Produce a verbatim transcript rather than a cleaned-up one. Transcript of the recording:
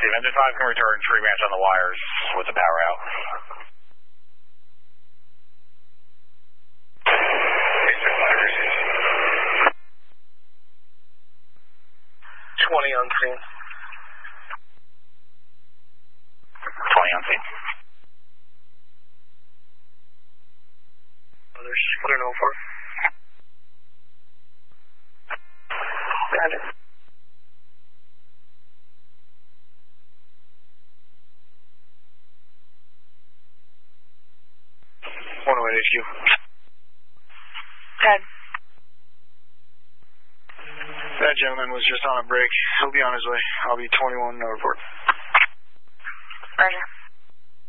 Receive. Engine five can return tree branch on the wires with the power out. twenty on scene. twenty on scene. Others, clear no four. Roger. one oh eight H Q. Ted. That gentleman was just on a break. He'll be on his way. I'll be twenty-one, no report. Roger.